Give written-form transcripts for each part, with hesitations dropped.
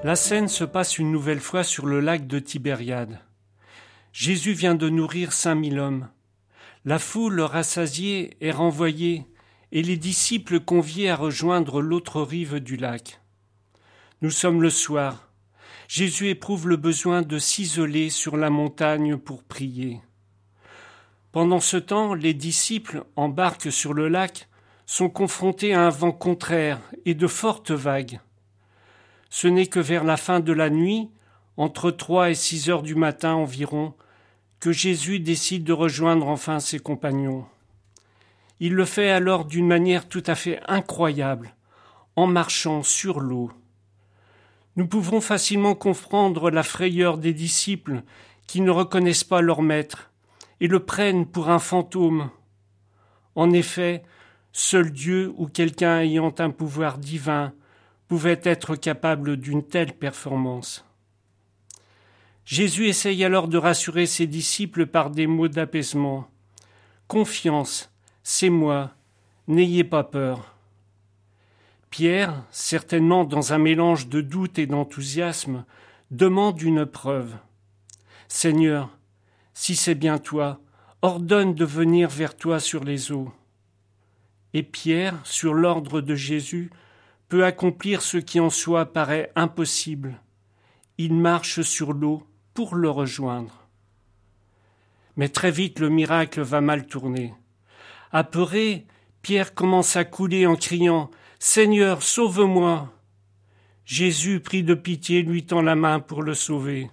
La scène se passe une nouvelle fois sur le lac de Tibériade. Jésus vient de nourrir 5000 hommes. La foule rassasiée est renvoyée et les disciples conviés à rejoindre l'autre rive du lac. Nous sommes le soir. Jésus éprouve le besoin de s'isoler sur la montagne pour prier. Pendant ce temps, les disciples embarquent sur le lac, sont confrontés à un vent contraire et de fortes vagues. Ce n'est que vers la fin de la nuit, entre 3 et 6 heures du matin environ, que Jésus décide de rejoindre enfin ses compagnons. Il le fait alors d'une manière tout à fait incroyable, en marchant sur l'eau. Nous pouvons facilement comprendre la frayeur des disciples qui ne reconnaissent pas leur maître et le prennent pour un fantôme. En effet, seul Dieu ou quelqu'un ayant un pouvoir divin pouvait être capable d'une telle performance. Jésus essaye alors de rassurer ses disciples par des mots d'apaisement. « Confiance, c'est moi, n'ayez pas peur. » Pierre, certainement dans un mélange de doute et d'enthousiasme, demande une preuve. « Seigneur, si c'est bien toi, ordonne de venir vers toi sur les eaux. » Et Pierre, sur l'ordre de Jésus, peut accomplir ce qui en soi paraît impossible. Il marche sur l'eau pour le rejoindre. Mais très vite le miracle va mal tourner. Apeuré, Pierre commence à couler en criant « Seigneur, sauve-moi !» Jésus, pris de pitié, lui tend la main pour le sauver.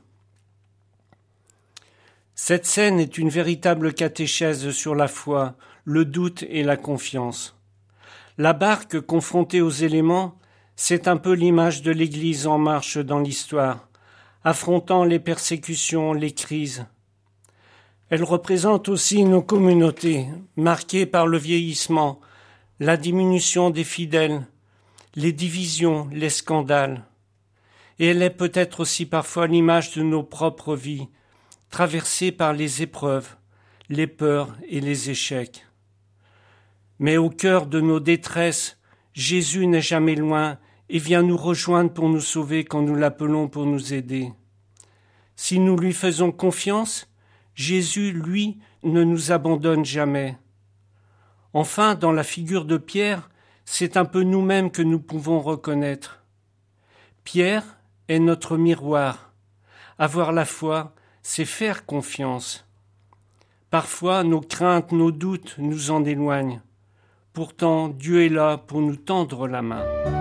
Cette scène est une véritable catéchèse sur la foi, le doute et la confiance. La barque, confrontée aux éléments, c'est un peu l'image de l'Église en marche dans l'histoire, affrontant les persécutions, les crises. Elle représente aussi nos communautés, marquées par le vieillissement, la diminution des fidèles, les divisions, les scandales. Et elle est peut-être aussi parfois l'image de nos propres vies, traversées par les épreuves, les peurs et les échecs. Mais au cœur de nos détresses, Jésus n'est jamais loin et vient nous rejoindre pour nous sauver quand nous l'appelons pour nous aider. Si nous lui faisons confiance, Jésus, lui, ne nous abandonne jamais. Enfin, dans la figure de Pierre, c'est un peu nous-mêmes que nous pouvons reconnaître. Pierre est notre miroir. Avoir la foi, c'est faire confiance. Parfois, nos craintes, nos doutes nous en éloignent. Pourtant, Dieu est là pour nous tendre la main.